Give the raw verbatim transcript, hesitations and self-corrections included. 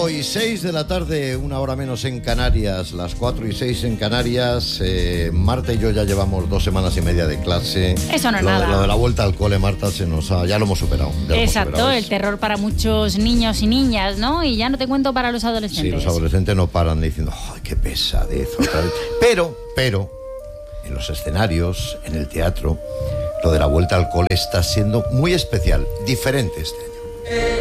cinco y seis de la tarde, una hora menos en Canarias, las cuatro y seis en Canarias. Eh, Marta y yo ya llevamos dos semanas y media de clase. Eso no es lo, nada. Lo de la vuelta al cole, Marta, se nos ha, ya lo hemos superado. Lo Exacto, hemos superado. el terror para muchos niños y niñas, ¿no? Y ya no te cuento para los adolescentes. Sí, los adolescentes no paran diciendo, ¡ay, qué pesadez! Otra vez. Pero, pero, en los escenarios, en el teatro, lo de la vuelta al cole está siendo muy especial, diferente este año.